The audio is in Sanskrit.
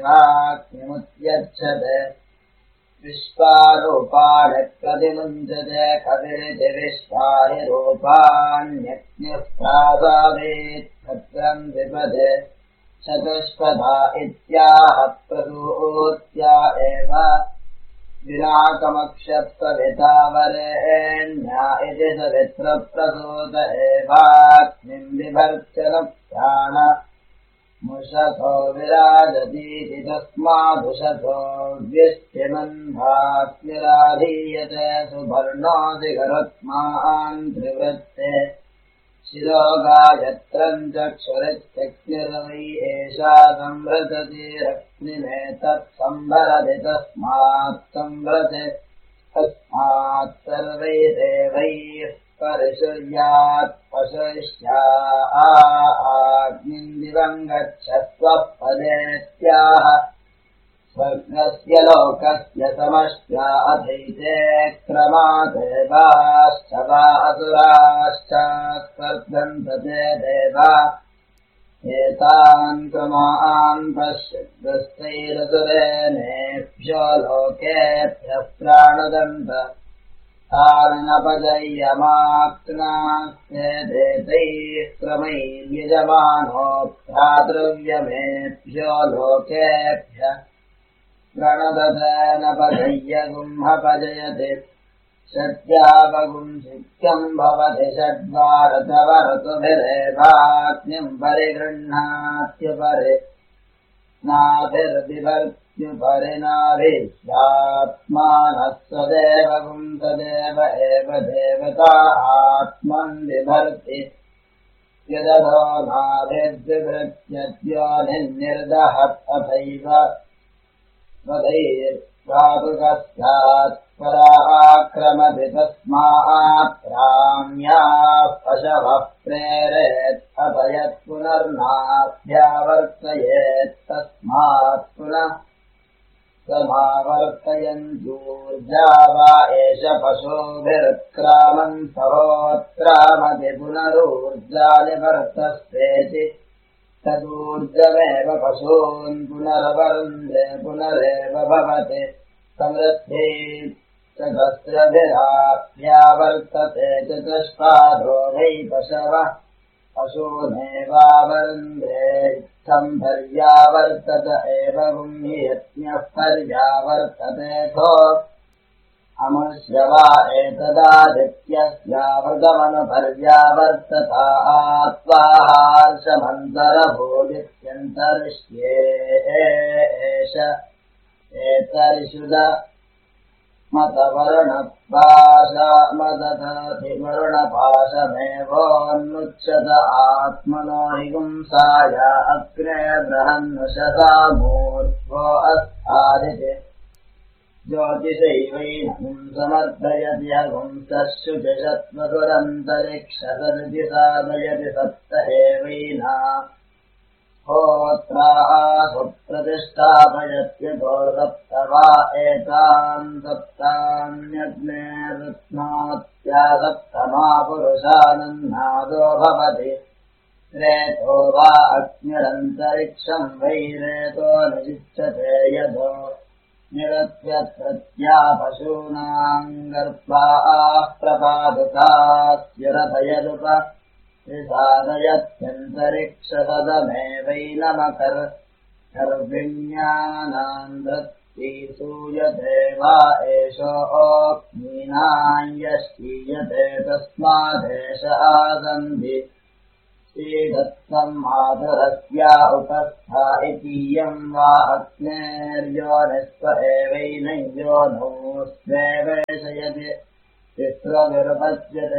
वाक्यमुत्यच्छते विश्वारूपाणि प्रतिमुञ्चते कविरिति विश्वानि रूपाण्यग्निःप्रासादेत् भद्रम् विपदे चतुष्पदा इत्याह प्रसूत्या एव विनाकमक्षत्सविता वरेण्या इति सवित्रप्रसूत एवाग्निम् बिभर्त्य प्राण मुषसो विराजतीति तस्मादुषसो व्यष्टिमन्धाग्निराधीयते सुपर्णोऽसि गरुत्मान् त्रिवृत्ते शिरो गायत्रम् चक्षुरित्यग्निर्वै एषा संभृततिरग्निमेतत्सम्भरति तस्मात् संभृते तस्मात् सर्वै देवैः परिशुर्यात् पशुष्या आग्निम् गच्छस्व पदेत्याह स्वर्गस्य लोकस्य समष्ट्या अधैते क्रमादेवाश्च वा असुराश्च स्पर्धन्ते देवा एतान् क्रमान् पश्यद्दस्तैरसुरेणेभ्यो लोकेभ्यः प्राणदन्त तानपजय्यमाक्नास्ते देतैः क्रमैर्यजमानो भ्रातृव्यमेभ्यो लोकेभ्यः गणदधनपजय्यगुम्हपजयति षड्यावगुंसिक्यम् भवति षड्वारतवरतुभिरेवाग्निम् परिगृह्णात्युपरि नाभिर्बिभर्त्युपरिनाभिस्यात्मानः सदेवगुम् तदेव एव देवता आत्मन् बिभर्ति यदधो नाभिर्बिभृत्यद्योनिर्दहत् अथैव वदैर्वातुकस्यात् पराक्रमति तस्मात् राम्याः पशवः प्रेरेत् अपयत् पुनर्नाभ्यावर्तयेत् तस्मात् पुनः समावर्तयन्त्यूर्जा वा एष पशुभिर्क्रामन् सहोत्क्रामति पुनरूर्जा निवर्तस्तेति तदूर्जमेव पशून् पुनर्वन्दे पुनरेव भवति समृद्धि सहस्रभिराभ्यावर्तते चतुष्पादो वै पशवः पशूनेवावन्दे इत्थम् एव गुम्हि यज्ञः पर्यावर्ततेऽथो अमुष्य वा एतदादित्यस्यावृतमनुपर्यावर्तता आत्वाहार्षमन्तरभूदित्यन्तरिष्ये एष एतरिषुद मतवर्णपाशमेवोन्मुच्यत आत्मनो हि गुंसाय अग्रे बृहन्नुषसा मूर्ध्वो अस्तादिति ज्योतिषैवैनम् समर्थयति हगुंसः शुचिषत्वसुरन्तरिक्षसदिति साधयति सप्त एवैना होत्रा सुप्रतिष्ठापयत्यतो सप्त वा एतान् सप्तान्यग्ने रत्नात्या सप्तमा पुरुषानन्नादो भवति रेतो वा अग्निरन्तरिक्षम् वैरेतो निजिच्यते यदो निरत्यत्रत्या पशूनाम् गर्भाः प्रपादुकास्युरथयदुप गर्भिण्यानाम् वृत्तिसूयते वा एषोऽग्नीनाम् यश्चीयते तस्मादेष आसन्धि श्रीदत्तम् मातुरस्या उपस्था इतीयम् वा अग्नेर्योनिस्व एवैनयोनौ स्वेवेशयति तिस्रविरुपच्यते